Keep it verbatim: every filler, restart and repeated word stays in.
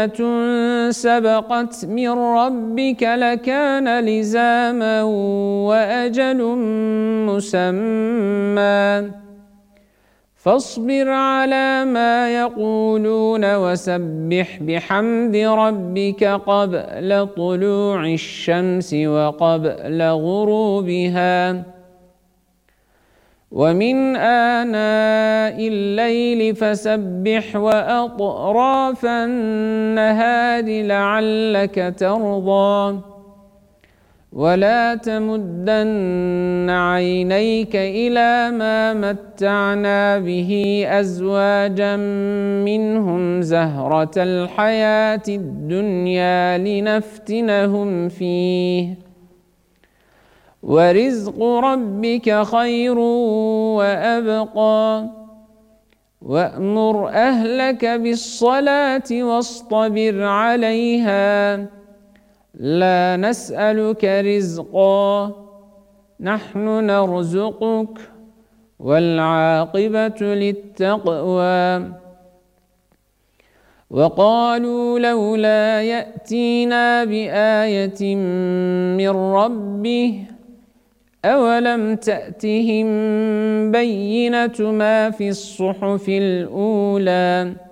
سبقت من ربك لكان لزاما وأجل مسمى فاصبر على ما يقولون وسبح بحمد ربك قبل طلوع الشمس وقبل غروبها ومن آناء الليل فسبح وأطراف النهار لعلك ترضى ولا تمدن عينيك إلى ما متعنا به أزواجا منهم زهرة الحياة الدنيا لنفتنهم فيه ورزق ربك خير وأبقى وأمر أهلك بالصلاة واصطبر عليها لا نسألك رزقا نحن نرزقك والعاقبة للتقوى وقالوا لولا يأتينا بآية من ربه أولم تأتهم بينة ما في الصحف الأولى